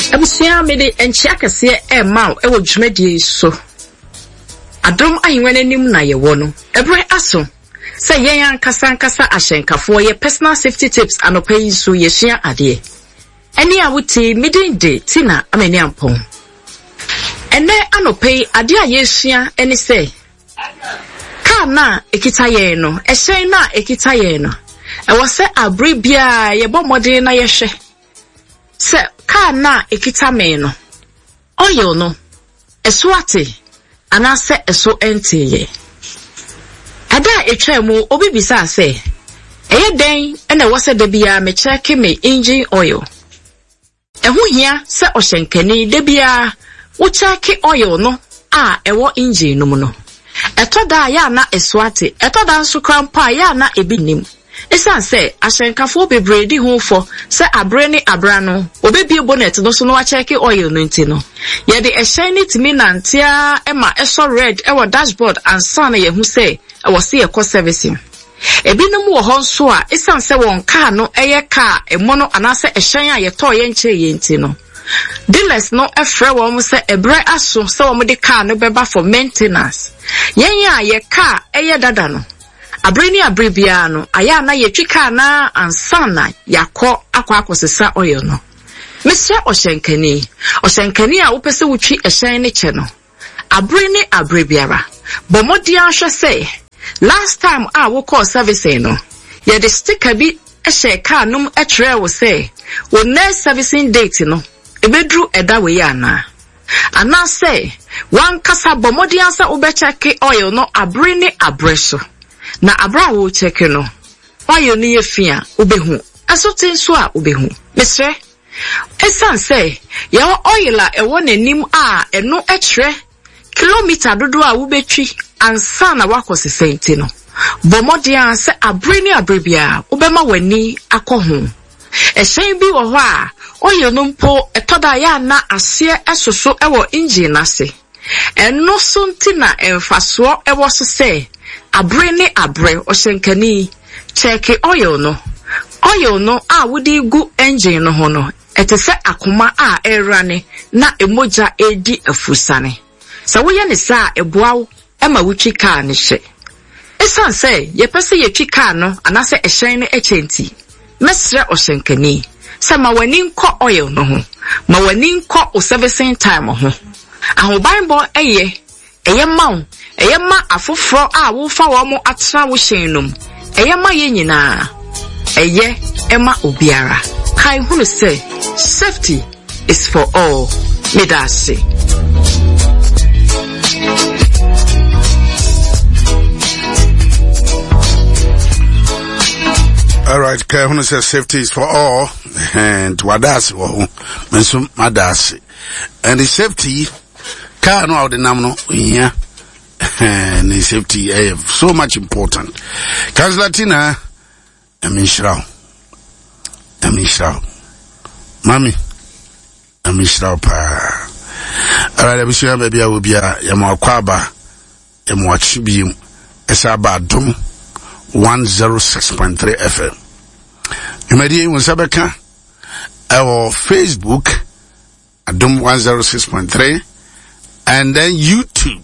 Abusia me de enchia kese e ma e wo dwumadi so. Adom ayenwe nanim na ye wo no. Ebre aso. Se yen ankasa ahyenkafo ye personal safety tips anopai so ye hia ade. Eni awuti midinde tina amani ampon. Ene anopai ade a ye hia eni se. Ka na ekita ye no, ehyen na ekita ye no. E wo se abri bia ye bo modern na ye hwe. Se ka na ekita me no. Oyo no. Eso ate anase eso entiye. Ada etwemu obi bisa se eye den ena wose da bia me check me engine oil. Eho hia se ohyenkani da bia wo check oil no a ewo engine no mu no. Etoda ya na eso ate, etoda nso krampa ya na ebinim. Esan se ahyenkafo bebredi ho fo se abre ni abra no obebie bonnet no so no wa check oil no nti no ye de ehyen ni timi nantia ema eso red ewo dashboard and sun ye hu se e wo se e servicing ebinum wo ho nso a esan se won car no eye car emono anase ehyen a ye to ye nche ye nti no dealers no efre wo mo se ebre aso se wo mo de car no beba for maintenance yen ya ye car eye dada no abreni abrebiano aya na yetwika na ansana yakọ akosesa oil no mesra ohyenkani a wopese wutwi ehyen ne che no abreni abrebiara bomodi ahwe say last time a wo call servicing no ye the sticker bi ehye car num etre wo say wo next servicing date no ebedru eda we ya ana say wan kasa bomodi ansa wo be check oil no abreni abreso na abra wo check no wayo ni yefia obehu asote nso a obehu mesre esan say ye oil a ewo nanim a eno etre kilometer dodo a wo betwi ansa na wakosese nti no bomodi an se abreni abrebia obema wani akoho ehyen bi wo ho a oil no mpo etoda ya na ase esoso ewo engine ase eno so ntina emfaso ewo so say abreni abre ohyenkani check oil no a wudi gu engine no ho no etese akoma a erane na emoja edi afusane sa wo ye ne sa eboawo ema wutwi car ne hye esan say ye pese ye twi car no anase ehyen ne echenti mesre ohyenkani sa ma wani nko oil no ho ma wani nko o servicing time ho ahoban bo eye mawo eye ma afoforo a wo fa wo mo atra wo hyenum eye ma ye nyina eye ema obiara kai hunu say safety is for all medase. All right, kai hunu say safety is for all and wadase wo menso madase and the safety car no out the namno yeah and the safety so much important. Kazlatina Amishra Mami Amishra pa. Alright, Amishra baby I will be a Yamakwaba Yamwachibium Esaba Dum 106.3 FM. You may be in Sabeka our Facebook Adum 106.3 and then YouTube.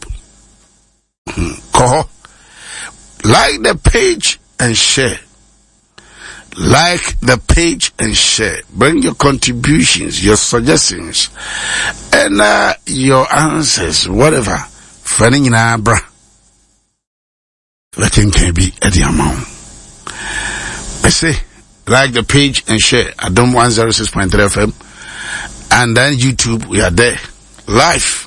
Like the page and share. Like the page and share. Bring your contributions, your suggestions, and your answers, whatever. Fanning in Abra. Letting can be at the amount. I say, like the page and share. Adom 106.3 FM. And then YouTube, we are there. Live.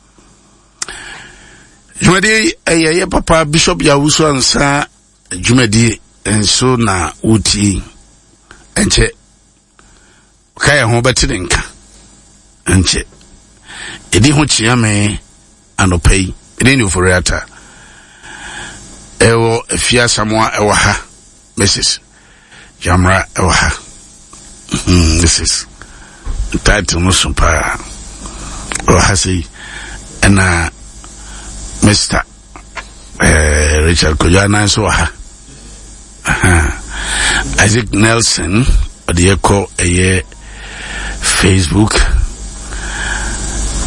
Jumadi eye papa Bishop Yawusu ansa jumadi enso na uti enche kaya ho betide nka enche edi ho chia me anopai edi ni oforiata ewo efia samwa ewo ha Mrs. Jamra ewo ha this is the title no super ewo ha say na Mr. Richard Kojana so ha Isaac Nelson the echo a Facebook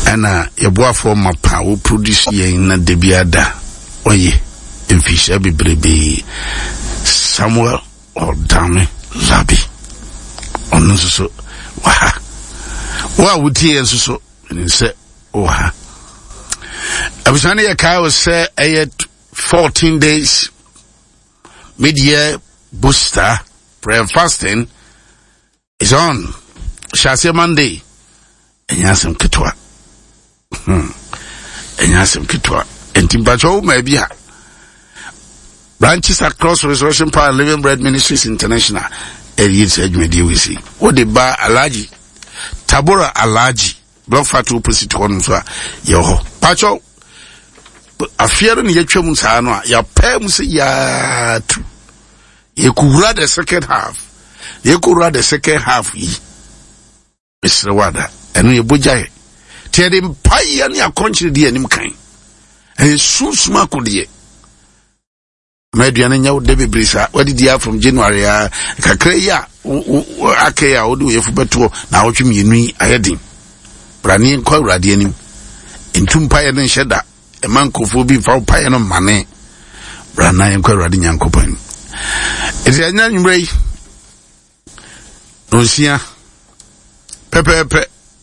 ana yeboafo mapa wo produce yen na debiada oye mfisha bibrebe Samuel Odame Labi ono so wa wuti enso nse oha abusane ya kai was say 14 days mid-year booster prayer and fasting is on Shase Monday enyasem ketwa entimpacho maybe branches across Resurrection Power Living Bread Ministries International Elias Edmedi we see what the ba Alaji Tabora Alaji block fat opposite one so yo pacho afiero ni yetwam saa no ya pam se ya tu yekura the second half yi Mr. Wada enu yebojaye tiade mpaye ne akonchire de anim kan en susuma kodie meduane nyawo de bebrisa wadi dia from January kakra ya akaya odu yefu beto na wotwe mienu ayedin brani nkwa urade anim entumpaye ne nheda emankofo bi fa paye no mane brana nkwa urade nyankopon eti anya nyumrei Rosia Pepe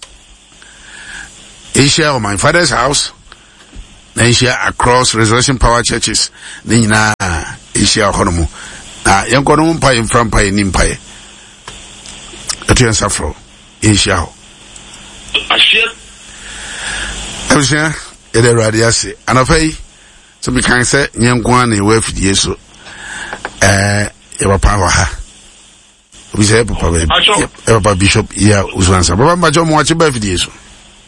Asia of my father's house Asia across Resurrection Power churches Nina Asia Honomo Yankono Pie in front Pie Nimpire Atian Safro Asia Asia Ede Radiasi and of a so we can say Yankwan away for Yesu Ewa Power we say Papa Bishop yeah Uswansa Papa Majo watch your birthday so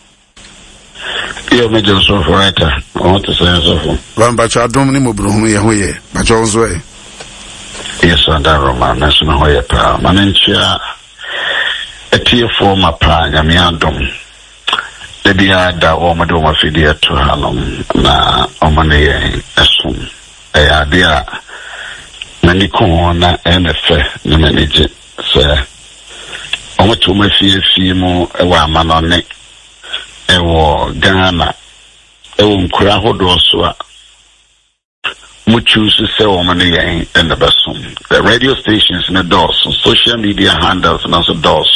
yeah me just so for right I want to say so for Bacho adom ni mo bro ye ho ye Bacho nso e yes and that Roman national ho ye pa manenchia etie for my pa nyame adom e bia da o mo do ma fidie to hanom na o mo ne ye esum e adia nani ko na enefe na manage so omo to ma fie mo e wa manone e wo Ghana e wo nkura hodo so a mo choose say o man yen in the basum the radio stations in the doors social media handles and also doors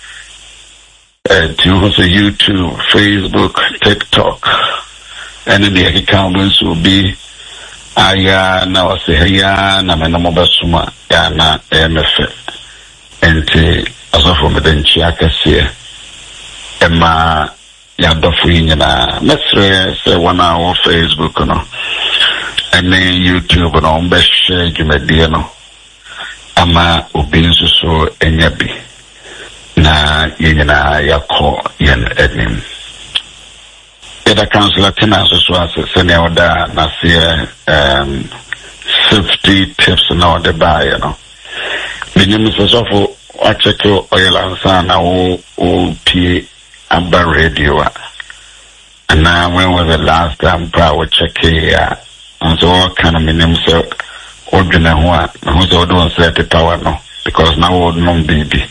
to also YouTube, Facebook, TikTok and in the accounts will be aya na wasehya na menamo basuma ya na MF enti asofo medenchi akase ema ya dofu nyina mesre se wana wo Facebook no ene YouTube no mbehye dwumadie no ama obi nso so enyabi na yenyina yakọ yen enim the councillor tena so sene oda na se safety tips na oda ba you know minim so for I check oil ansa na o pie amba radio and now when was the last time I check here and so all kind of minim so ordinary one who so don't set the power no because now would non baby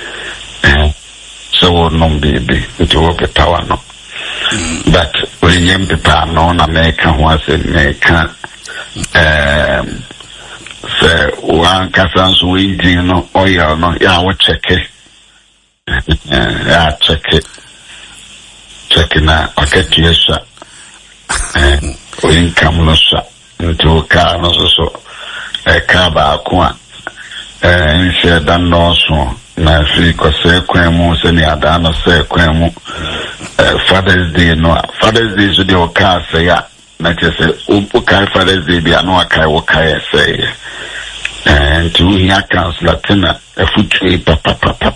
so would non baby it will be power no but when you people no na make was make say one casan so we no oil no yeah we check it yeah check it na akatiesha income no sha into car no so car ba ko nse dan no so na fi ko se kwan mu se ni ada no se kwan mu Father's Day no Father's Day so the car say ya na che se o kai Father's Day bia no akai wo kai say and to hear councillor tena future papa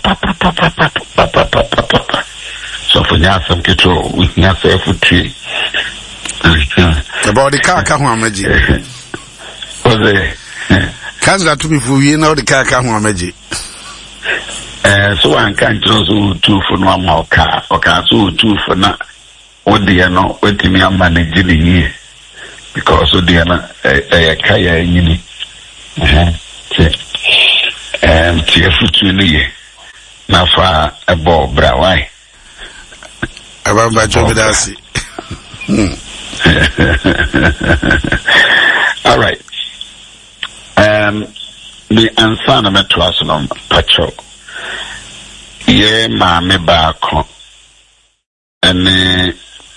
so for nyasam keto we nyasa future about the car ka ho amaji oze councillor to be for you know the car ka ho amaji so one can so two for no ma ka so two for na odi no wetimi manage the year because odi na kaya nyini tie future ni na fa ebo bra why Abamba Jomidasi. All right. The answer to us on Pacho. Ye mame bako. And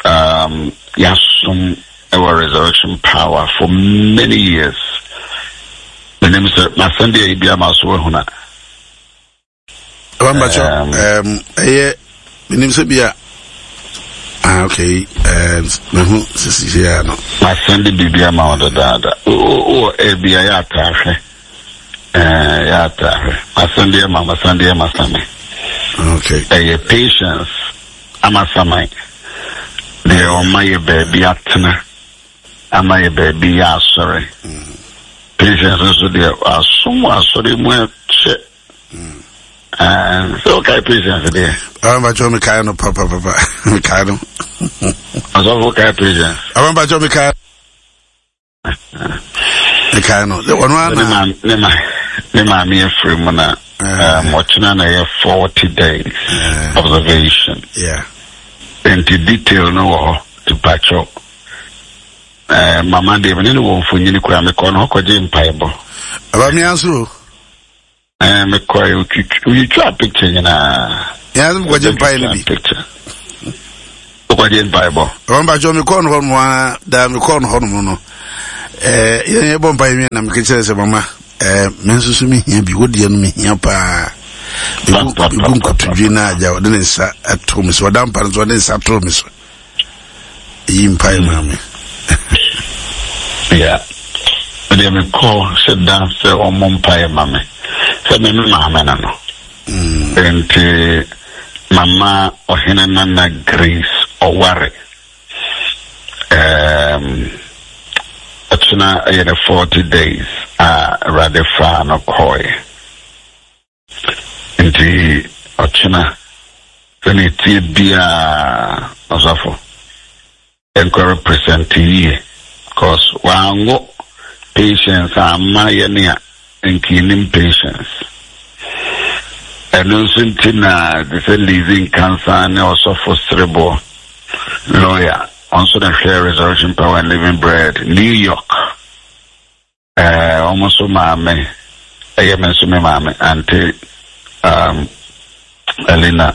Yasum our resurrection power for many years. My name is Masandi Ibiama Suhuna. Abamba my name is Bia. Okay, my friend Bibiama or the dada. Oh, Ebia Yata. Masandi Masame. Okay. A patience. Amasamai. They are my baby atna. Am I a baby? Sorry. Patience also there are somewhat sorry more shit. So okay, patience there. I'm about to make papa Mikado. As of okay, patience. I'm about to make Mikano. The one Nema me a free mona. Watching on 40 days observation. Yeah. Into detail no to patch up. Mama David, anyone for you, I'm a corner, Jim Piebo. About me, answer. I'm a quiet, you try a picture in a. Yeah, what Jim Piebo picture. What Jim Piebo. Remember, John McCon, one, damn, McCon, Honomono. You're born by me, and I'm kitchen, Mama. Mensusumi here be good dear me here pa. Bunko to Gina, then sat at home, so damn parents one is at home. In Pine Mammy. Yeah. But they will call, sit down, say, or Mumpire Mammy. Say, Mamma, no. And Mamma or Hinana Grace or worry. Achina I had 40 days rather far no koi. Inti achina then it be osafo enko represent ye cause wango patience ama yenia enkinim patience enunsintina the living cancer ne osafo cerebral lawyer also the share resurrection power and living bread New York almost mame mame auntie Elena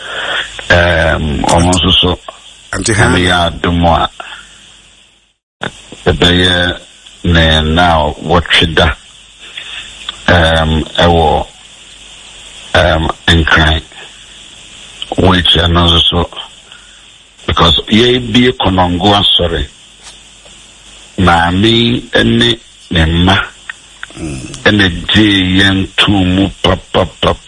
almost so auntie Hania Dumois the now what should that in crying which and also because ye be a konongo sorry Mami ene nema ene yen tumu papa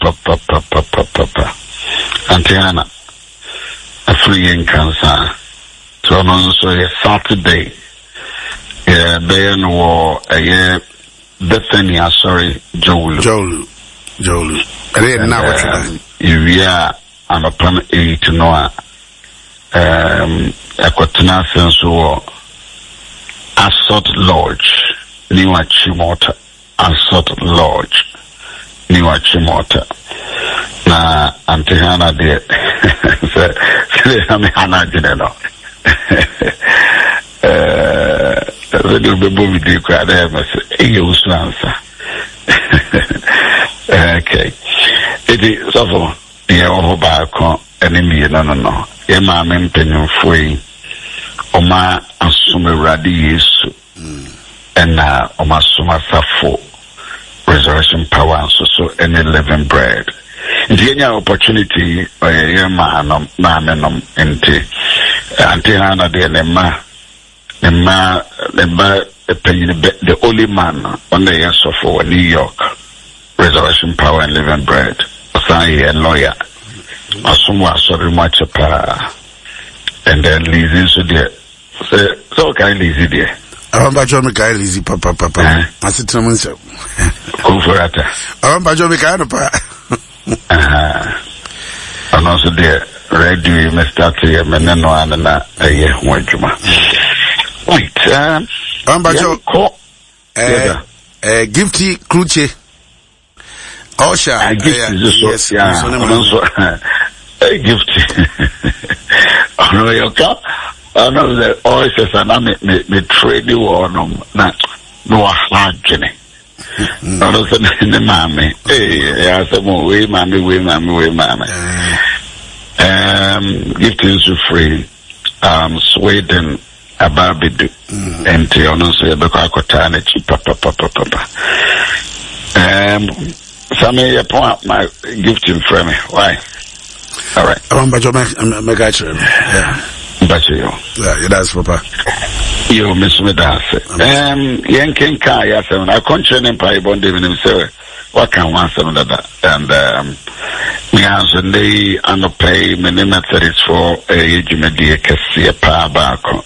Antiana a free in cancer so also a Saturday there war a year Bethany sorry Joulu I didn't know what you I'm a plan 8 to know Equatina Sensuo Assault Lodge, New Achimota, Assault Lodge, New Achimota. Na Antihana de Hana General. Little baby do cry there, but you answer. Okay. It is so the Ohoba enemy, no. Yema mempenyo foi oma asume radi Yesu ena oma suma safo resurrection power so any living bread. The opportunity yema na menom ente hana de nema the only man on the yes for New York resurrection power and living bread. Osai and lawyer. Asumwa sorry much and then Lizzie so there. So kind Lizzie there. I'm about to make Lizzie papa. I sit to myself. Go for it. I'm about to make and also there. Ready, Mr. T. Meneno and a year. Wait, I'm about to Gifty Cruce. Osha, I gift is yes, yeah. A gift. you come. I know that oysters and me trade you on no hard journey. I don't say the mammy. Hey, I said, we mammy. Gifting to free, Sweden, a Barbidu, and Tiono say the Kakotana, papa. Some of your point, my gifting for me. Why? All right. I'm about to make yeah. But you. Yeah, that's Papa. You miss me that. Yankin Kaya, I contain Empire Bondi in himself. What can one some of that? And, yes, and they underpay many methods for a Jumedia Cassia Power Barco.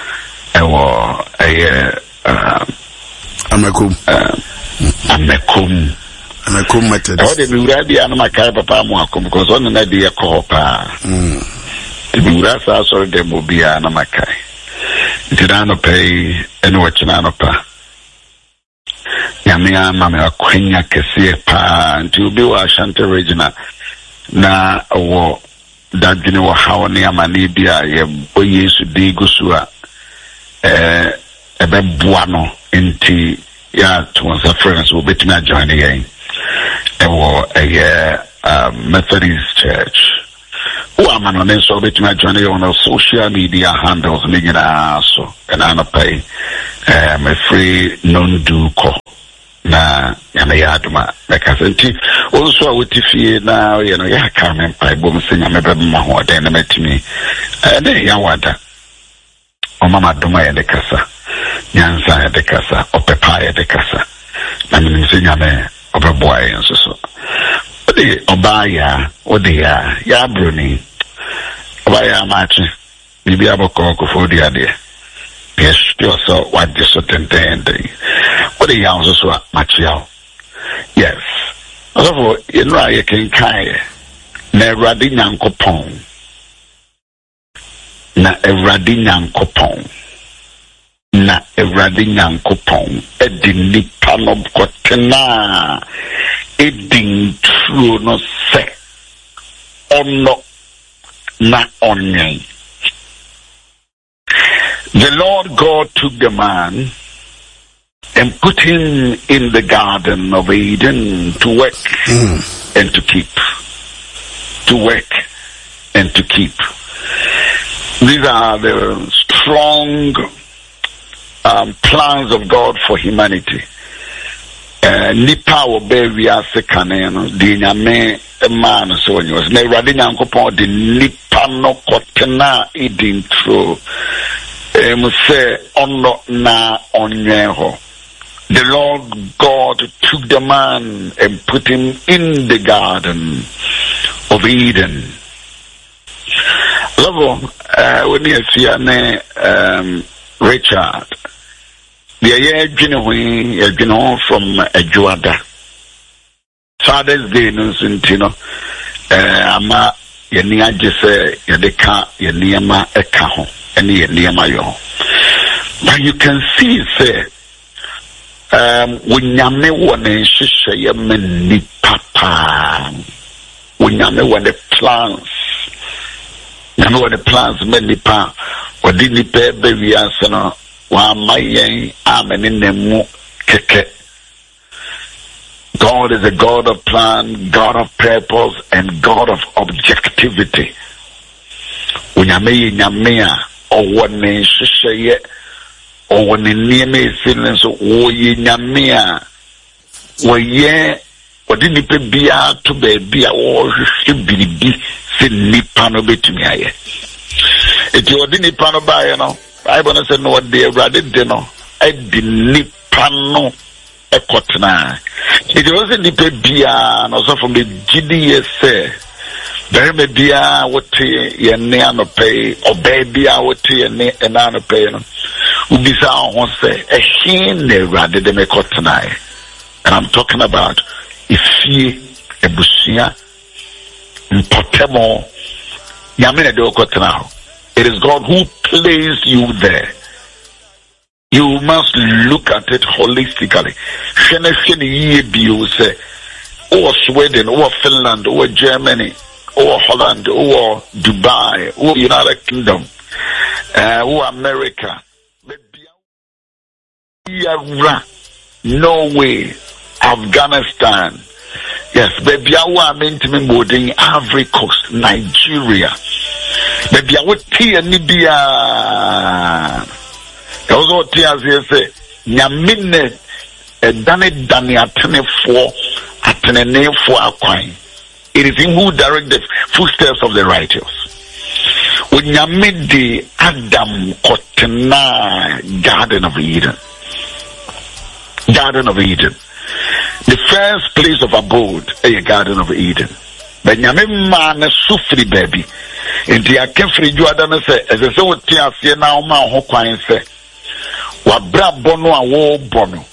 Amekum methods. Oh, the Murabi and my Papa Moakum, because on an idea called Pa. The Murasa sorry, the Mobia and Makai. Tirano pay and watching Anopa. Yamia Mamma Quenya Cassia Pa and to be a Shanta Regina. Na wo that didn't know how near Manibia, ye used to digusua ebe buano inti ya to friends will be to me join again. A Methodist church. Who am I on this? So be to me join on social media handles, so and I pay a free non-do call. Na yamayaduma mekasenti also awutifie na you know ya kamen pai bom senya mebe mahode na metimi de ya wada o mama duma ya de kasa nyansa ya de kasa opepa ya de kasa na mini senya me obeboa enso so ode obaya ode ya bruni obaya machi bibi aboko ko fodi ade yes you so what this certain day what the youngs so material yes also you know I can kai na Awurade Nyankopɔn edi nipa no kotena edi true no se ono na onyen. The Lord God took the man and put him in the Garden of Eden to work and to keep. To work and to keep. These are the strong plans of God for humanity. Nipa oberia sekaneno di nyame man so when was na Awurade Nyankopɔn de nipa no kotena idintro say ono na onyeho. The Lord God took the man and put him in the Garden of Eden. Love when you see Richard, the year from Juada. Father's Day, no, ama yeni ajese yedeka yeniyama ekaho eni yeniyama yo. But you can see say wunyame wone shisha yeme ni papa. Wunyame wone plans. Nyame wone plans me nipa wadi nipa bewi asana wa mayen ameni nemu keke. God is a God of plan, God of purpose, and God of objectivity. Unyame nyamea owane shisheye owane nieme silence oye nyamea oye odi nipa bia to baby a wo hwehwe se nipa no betumi aye. Eti odi nipa no ba ye no Bible no say no de Awurade de no e di nipa no ekotena. It was in the Bia, and also from the GDS. Very Bia, what ye neano pay, or baby, what ye nano pay. Ubisa won't say, a sheen rather than a cottonai. And I'm talking about if ye a bushia, potemo, Yamina do cottonao. It is God who placed you there. You must look at it holistically. You say, or Sweden, or Finland, or Germany, or Holland, or Dubai, or United Kingdom, or America, Norway, Afghanistan. Yes, baby, I meant to be boarding Ivory Coast, Nigeria. Baby, I would tea and Libya. Also, tears, yes, Yamine, a Dani Atene for Atene name for our coin. It is him who direct the footsteps of the righteous. When Yamidi Adam Kotena, Garden of Eden. Garden of Eden. The first place of abode, a Garden of Eden. But Yamim man a sufri baby. And the Akefri Jordan say, as I say what Tia say now, ma Hokwain say, Wabra Bono a war Bono.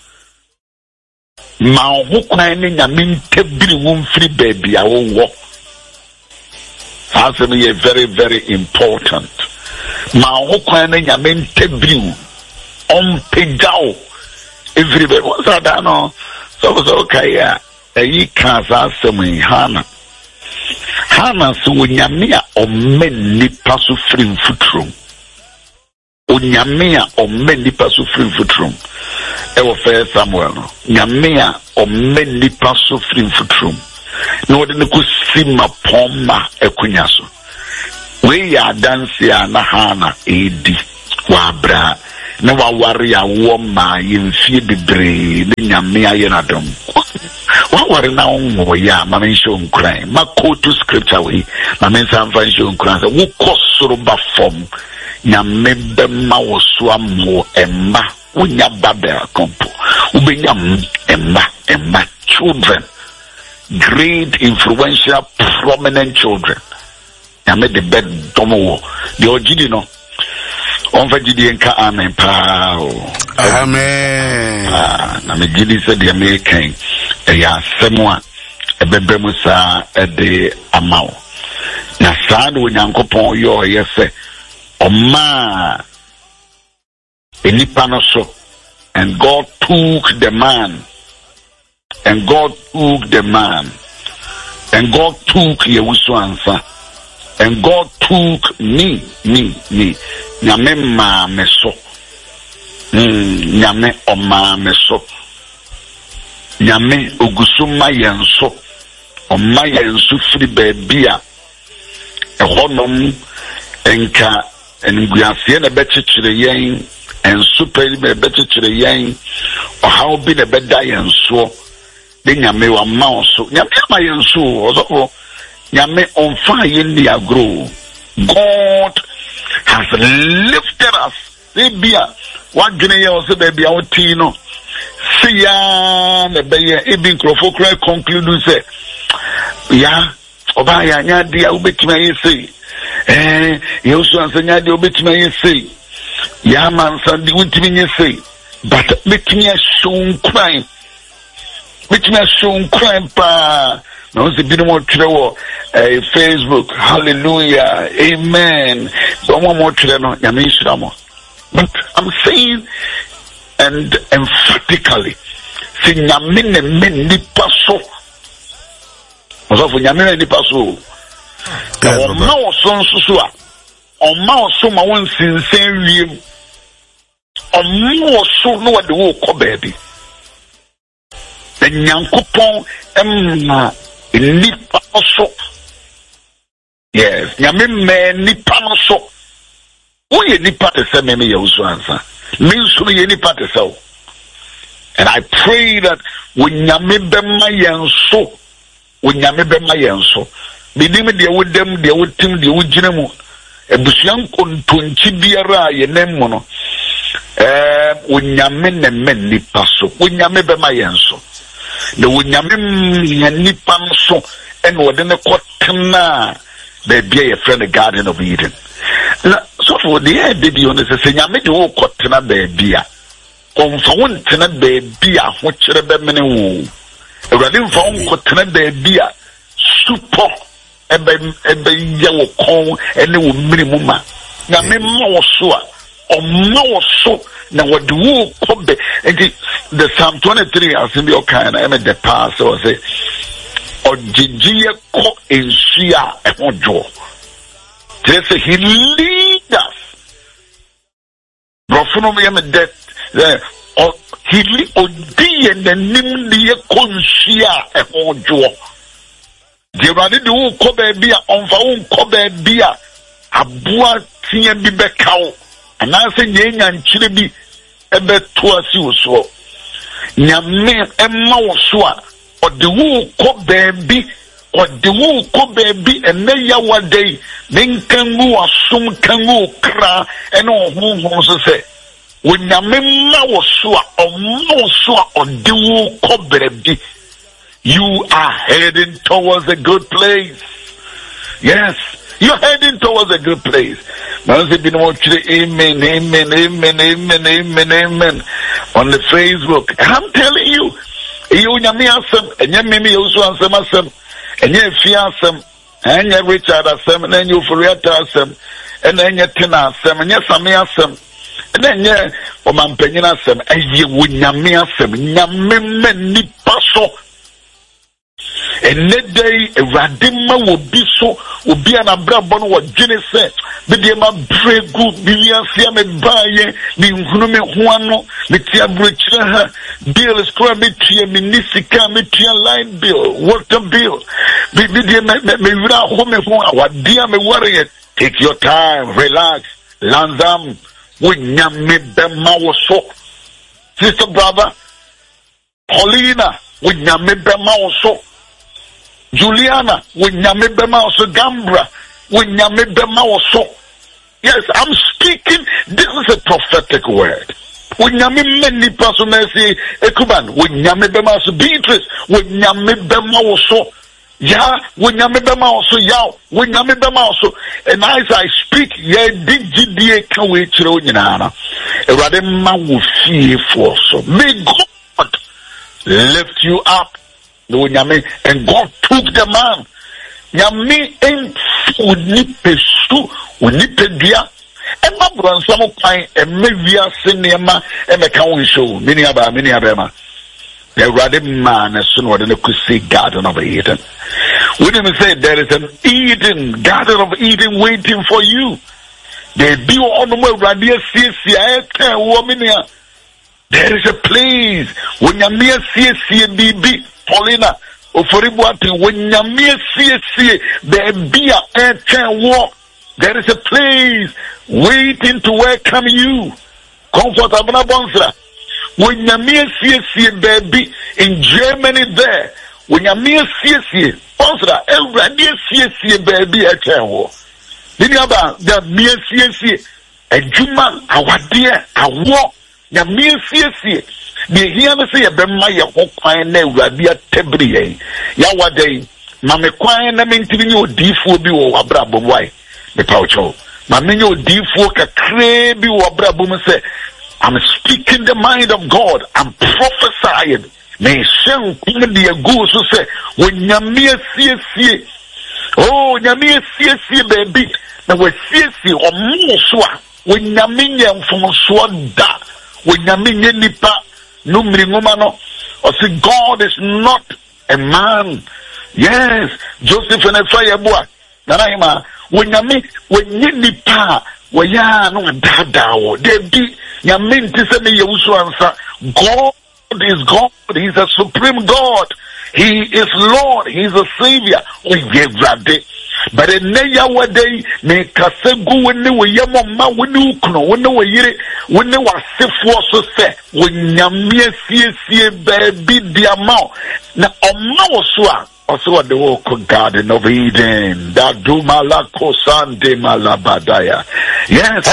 Ma Hokwain Yamin Tebri womb free baby, I will walk. That's me a very, very important. Ma Hokwain Yamin Tebri on Pejao. Everybody was that no. So was okay, yeah. Ye can't answer me, Hannah. Hannah, so when Yamia or men nipa so free footroom. Unyamia or men nipa so free footroom. Ever fair Samuel. Yamia or men nipa so free footroom. No, then could see my pomma ekunyaso. We are dancing na Hannah, edi, wabra. Na wa warrior woman in fear the brain, Yamia Yenadum. What were now more ya, my show crime, my quote to scripture way, my men's invention crime, who cost Suruba form, Yamembe Mawaswam more Emma, Unya Babel compo, Ubinyam Emma, children, great, influential, prominent children. Yame the bed domo, the original. On va dire un cas amen pao. Amen. Na me gidi said the American. Ya semwa ebebe musa de amao. Na sad wo nyankopon yo yese. Oma enipa no so. And God took the man. And God took the man. And God took Yewusu ansa. And God took me. Nyame ma meso. Nyame oma meso. Nyame ogusuma yenso. Oma yenso free baby a. Ehonom enka enguase na bechichire yen enso peli be bechichire yen. Ohaw bi na beda yenso. De nyame wa ma so. Nyame ma yenso ozo. Nyame on fire in the agro. God has lifted us. Ebia, what gene also baby our tino. See ya, the baby, Ebin Crofocra conclude say, ya, Obaya, Yadia, Ubekima, say, you also answer Yadia, Ubekima, say, Yaman, Sandy, Wintimin, say, but make me a shown crime. Make me a shown crime, pa. No, it's a bit more trouble. Facebook, hallelujah, amen. So one more trouble, Yamishramo. But I'm saying, and emphatically, say Yamine men ni paso. Also for Yamine ni paso. On ma son susua. On ma so ma won sincere wiem. On ma so no what the wo ko baby. The Nyankopon emma nipa so. Yes, nyame me nipa no so. Wo ye nipa te se me ye uso ansa. Me so ye nipa te se. And I pray that when nyame bema yenso, when nyame bema yenso, bidim de wodem de wotim de wogina mu. Ebusuan kontonchi biara ye nem mu no. When nyame ne men nipa so, when nyame bema yenso. The Winyamim Nipan so and what in the Kotana, they be a friend of Garden of Eden. So for the air, did you understand? Yamido Kotana baby. On phone tenant baby, what should have been many. A running phone Kotana baby, super, and by yellow corn, and the minimum. Yamim Mawasua, or Mawaso. Now what do you the Psalm 23 as in your kind I made the past or say Ojijiye ko ensia ehojo. They say he leads us. Brofono me am death. He odi and the nimdiye ko ensia ehojo. The radi do ko baby on fa ko baby abua tie bi bekao. Anase nyenya nchire bi ebe to asi oso. Nyame emma wo so a ode wo ko baabi ene ya wadai menkangu asum kangu kra ene ohunhun so se wo nyame ma wo so a ommo so a ode wo ko baabi. You are heading towards a good place. Yes, you're heading towards a good place. Amen, amen, amen, amen, amen, amen. On the Facebook, I'm telling you, you nyame asem, enye mimi yesu ansem asem, enye fi asem, enye Richard asem, enye Oforiata asem, enye Tina asem, enye Sami asem, enye omampenyina asem, enye wo nyame asem, nyame men nipa so. And that day, Radima will be so, will be an abrabon what Jenny said. But they ma pray good, Bilia me buy, the Hume Huano, the Tia Bricha, bill is crabby, Tia Minisika, Tia line bill, water bill. Bidia me without home, what dear me worry. Take your time, relax, Lanzam, we nyame bema so. Sister brother, Paulina, we nyame bema so. Juliana, when nyame bema also Gambra, when nyame bema also. Yes, I'm speaking. This is a prophetic word. When nyame many person say Ekuban, when nyame bema also Beatrice, when nyame bema also. Yeah, when nyame bema also yaw, when nyame bema also. And as I speak, yeah, DGDA can we throw nyana. Rather man will fear for so. May God lift you up. And God took the man. Nyame ain't unipesu, unipedia. Emma Bransamo Pine, and Mevia Cinema, and a cow show, many abema. The rather man as soon as they could see Garden of Eden. We didn't say there is an Eden, Garden of Eden waiting for you. There be on the way, Radia CCI, woman here. There is a place when you're near CCBB. Paulina, Oforibuati, when Yamia see, there be a walk. There is a place waiting to welcome you. Comfort Abna Bonsra. When Yamia see, baby, in Germany there. When Yamia see, Bonsra, every see, baby, a can walk. Niaba, the mere see, a Juma, our dear, a walk. Yamia see. The here say a bemaya hokwan na uradia tebriye ya wade mame kwan na mentimi ni odifo bi wo abrabo wai me paucho mame ni odifo kakre bi wo abrabo mu say I'm speaking the mind of God, I'm prophesying me shen kum de go so say when nyame sie oh nyame sie baby na we sie o mu so a when nyame nyam fom so da when nyame nipa no mringomano or say God is not a man. Yes, Joseph and a fire boy. Nanaima, when you nipa, when ya no dada, they be ya mean to say me answer. God is God, He's a supreme God, He is Lord, He's a Savior. We give that day. But in Naya Wade, make a segu when they were Yamma, when you know, when they were yere, when they were safe for say, when Yamia see baby the amount. Now, also at the walk of Garden of Eden, that do malako sande malabadaya. Yes,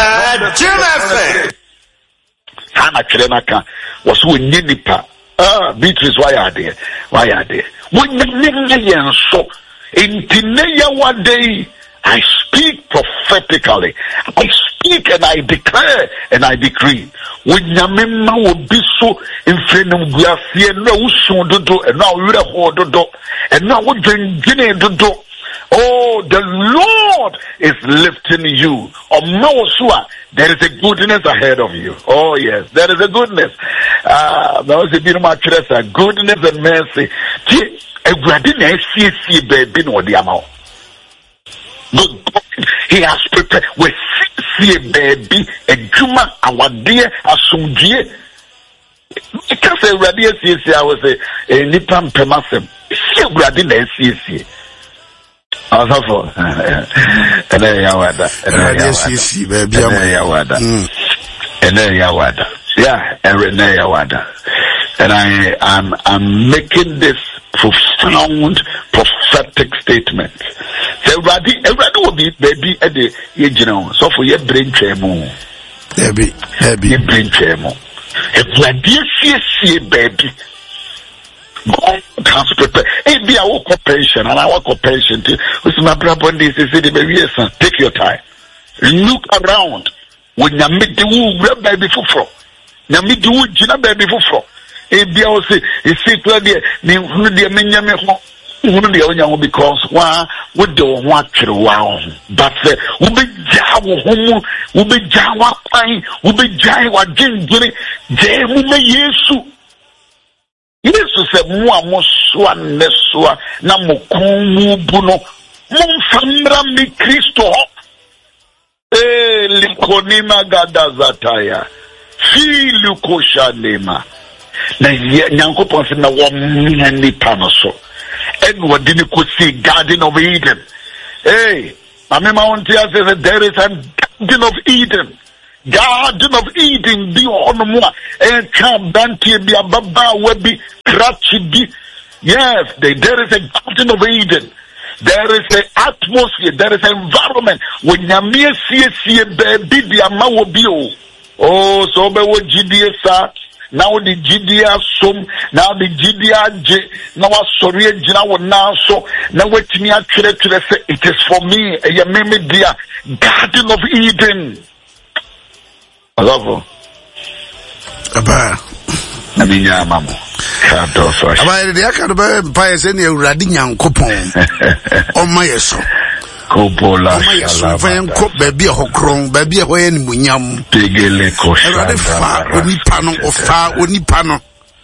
Hana Chilenaka was when Nipa. Beatrice, why are they? When you so. In Tineya one day, I speak prophetically. I speak and I declare and I decree. When Yamima will be so in Frenum Glacier, no soon to do, and now you're a hold do, and now we're doing do. Oh, the Lord is lifting you. There is a goodness ahead of you. Oh, yes, there is a goodness. Goodness and mercy. Awurade na esiesie baabi na ɔde ama wo. He has prepared with see baby adwuma awade asomdue. Ka say Awurade esiesie I was say nipa mpamasem. See Awurade na esiesie. Asafo. Ene yawada. Awurade esiesie baabi ama yawada. Ene yawada. Yeah, ene yawada. And I'm making this profound prophetic statement. So everybody will be baby at the so for your brain tremor. Baby. Your brain tremor. If baby. God has prepared. It be our cooperation and our cooperation too. With my brother, this is the baby. Take your time. Look around. When you meet the woo baby for you meet the woo jina baby for Ebia o se esikla de me hunu de menyame ho hunu de onya ho because wa wo de ho atwere wa but wo be ja wo ho wo be ja wa kwan wo be ja wa dwendwene je mu me Yesu se mu amosoa nesoa na mo konmu bu no mo famra mi Kristo likonima gadazataya filuko shanema na Nyankopon se na wo nipa no so en wodi ni ko see Garden of Eden. Hey, mama won't say there is a Garden of Eden. Garden of Eden bi ono mo e kan bantie bi ababa we bi kratchi bi. Yes, there is a Garden of Eden. There is an atmosphere, there is an environment when nyame sie baby bi ama wo bi o. Oh, so be wo GDS now the GDA sum, now the GDA J, now a sorry, Jina now so, now wait me at say it is for me, a meme dear, Garden of Eden. I love you. Aba. I mean, yeah, Mamma. Aba, the Akadaba Pies any Radinian coupon on my so. Kobola baby hokron baby hoyen munyam tegele kosha fa oni pano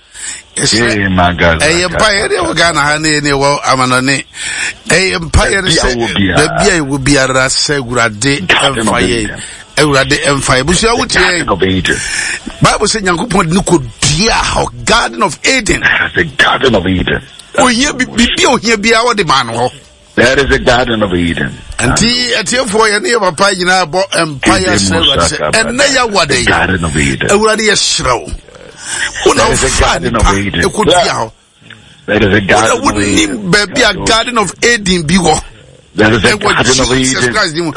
empire de Ghana ha ne wo amanone empire se baby ai wo biara se Awurade emfaye Awurade emfaye busia wutie Bible say Nyankopon ni ko dia Garden of Eden. The Garden of Eden. Ohia bibi ohia bia wo de man ho. There is a Garden of Eden. And for your near papa, you know, empire, and Naya Wade, Garden of Eden. Already a shrow. There is a Garden of Eden. There is a Garden of Eden. Baby, a Garden of Eden, Bigo. There is a Garden of Eden. There is a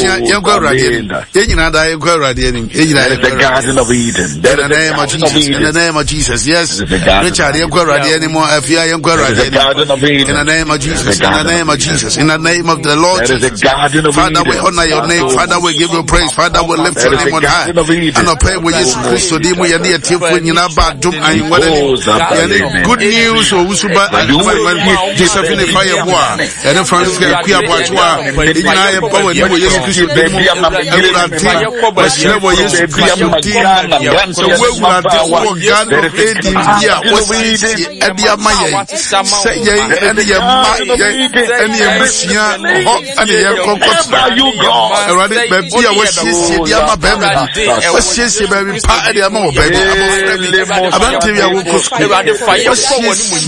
Garden of Eden. In the name of Jesus. In the name of Jesus. Yes. Richard, you go ready anymore. If you are going ready. In the name of Jesus. In the name of Jesus. In the name of the Lord. Father, we honor your name. Father, we give you praise. Father, we lift your name on high. And I pray with Jesus Christ. So, Dimo, you need to when you're not bad. Good news. Or Usuba and Josephine Fire Bois. And then Francis Kuya ina ye bawo ni wo Yesu Kristo de mu Awurade wa shire wo Yesu Kristo din so wo Awurade wo Garden of Eden dia wo si ade amaye se ye ene ye ma ye ene ye musia ho ene ye konkotna Awurade ba bia wo si dia ma ba ma wo si ba bi pa ade ama wo ba bi abante ya wo ko Awurade fa ye